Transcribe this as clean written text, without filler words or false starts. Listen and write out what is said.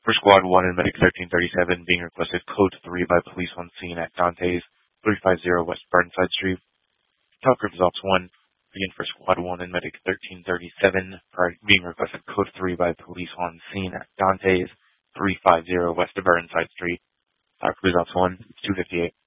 For Squad 1 and Medic 1337, being requested code 3 by police on scene at Dante's 350 West Burnside Street. Tucker results 1. Again for Squad 1 and Medic 1337, being requested code 3 by police on scene at Dante's 350 West Burnside Street. Tucker results 1, 258.